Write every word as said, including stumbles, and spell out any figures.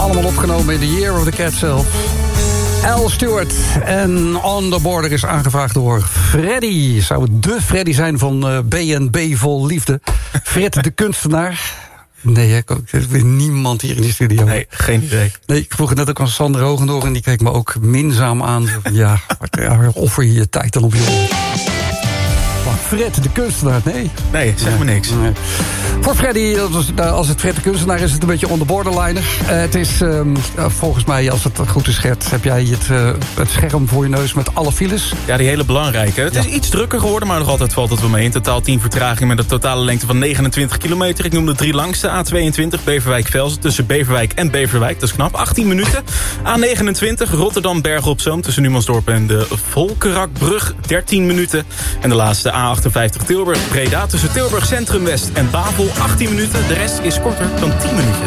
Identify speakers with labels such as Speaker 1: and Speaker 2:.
Speaker 1: Allemaal opgenomen in the Year of the Cat zelf. Al Stewart en On The Border is aangevraagd door Freddy. Zou het de Freddy zijn van uh, B en B Vol Liefde? Fred de kunstenaar. Nee, hè, er is niemand hier in de studio.
Speaker 2: Nee, geen idee.
Speaker 1: Nee, ik vroeg het net ook aan Sander Hogendoor en die keek me ook minzaam aan. Ja, ja, offer je je tijd dan op, joh. Fred de kunstenaar, nee.
Speaker 2: Nee, zeg maar niks.
Speaker 1: Nee. Voor Freddy, als het Fred de kunstenaar is, is het een beetje on the borderliner. Uh, het is, um, volgens mij, als het goed is, Gert, heb jij het, uh, het scherm voor je neus met alle files?
Speaker 2: Ja, die hele belangrijke. Het ja. is iets drukker geworden, maar nog altijd valt het wel mee. In totaal tien vertragingen met een totale lengte van negenentwintig kilometer. Ik noem de drie langste. A tweeëntwintig, Beverwijk-Velzen, tussen Beverwijk en Beverwijk. Dat is knap, achttien minuten. A negenentwintig, Rotterdam-Bergen-op-Zoom, tussen Numansdorp en de Volkerakbrug, dertien minuten. En de laatste A achtenvijftig Tilburg-Breda, tussen Tilburg Centrum West en Babel, achttien minuten. De rest is korter dan tien minuutjes.